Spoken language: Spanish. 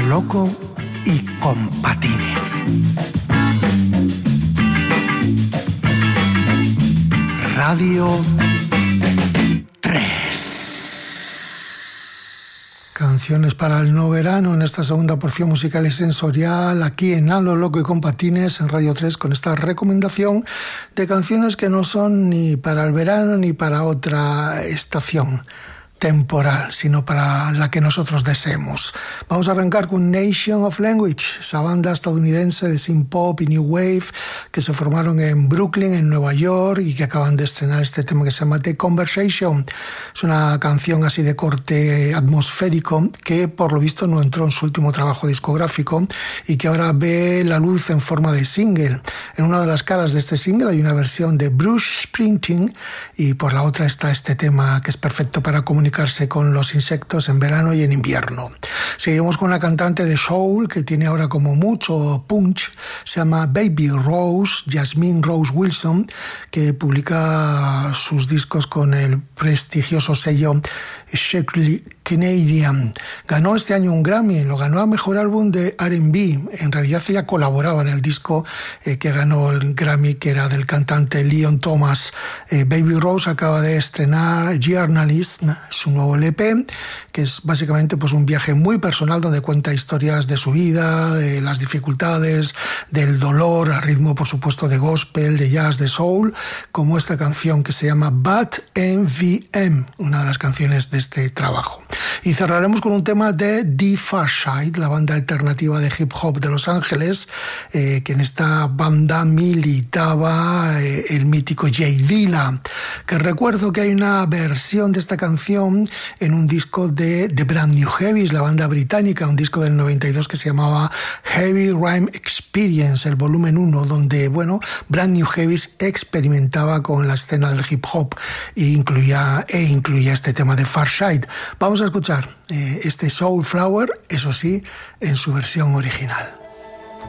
Loco y con Patines. Radio 3. Canciones para el no verano en esta segunda porción musical y sensorial aquí en A lo Loco y con Patines en Radio 3, con esta recomendación de canciones que no son ni para el verano ni para otra estación temporal, sino para la que nosotros deseemos. Vamos a arrancar con Nation of Language, esa banda estadounidense de synth pop y new wave que se formaron en Brooklyn, en Nueva York, y que acaban de estrenar este tema que se llama The Conversation. Es una canción así de corte atmosférico que por lo visto no entró en su último trabajo discográfico y que ahora ve la luz en forma de single. En una de las caras de este single hay una versión de Bruce Springsteen y por la otra está este tema que es perfecto para comunicarse con los insectos en verano y en invierno. Seguimos con una cantante de soul que tiene ahora como mucho punch, se llama Baby Rose, Jasmine Rose Wilson, que publica sus discos con el prestigioso sello Shirley Canadian. Ganó este año un Grammy, lo ganó a Mejor Álbum de R&B. En realidad ella colaboraba en el disco que ganó el Grammy, que era del cantante Leon Thomas. Baby Rose acaba de estrenar Journalism, su nuevo LP, que es básicamente pues un viaje muy personal donde cuenta historias de su vida, de las dificultades, del dolor, a ritmo por supuesto de gospel, de jazz, de soul, como esta canción que se llama Bad MVM, una de las canciones de este trabajo. Y cerraremos con un tema de The Pharcyde, la banda alternativa de hip hop de Los Ángeles, que en esta banda militaba el mítico Jay Dilla, que recuerdo que hay una versión de esta canción en un disco de Brand New Heavies, la banda británica, un disco del 92 que se llamaba Heavy Rhyme Experience, el volumen 1, donde, bueno, Brand New Heavies experimentaba con la escena del hip hop e incluía este tema de Pharcyde. Vamos a escuchar este Soul Flower, eso sí, en su versión original.